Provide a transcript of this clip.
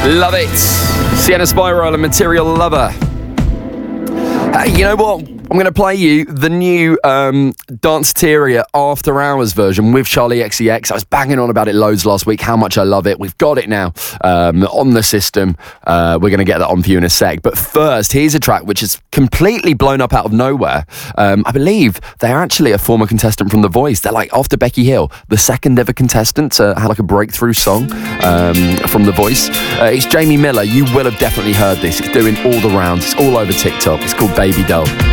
Love it. Sienna Spiral and Material Lover. Hey, you know what? I'm going to play you the new Danceteria After Hours version with Charlie XCX. I was banging on about it loads last week, how much I love it. We've got it now on the system. We're going to get that on for you in a sec. But first, here's a track which is completely blown up out of nowhere. I believe they're actually a former contestant from The Voice. They're like, after Becky Hill, the second ever contestant to have like a breakthrough song from The Voice. It's Jamie Miller. You will have definitely heard this. It's doing all the rounds. It's all over TikTok. It's called Baby Doll.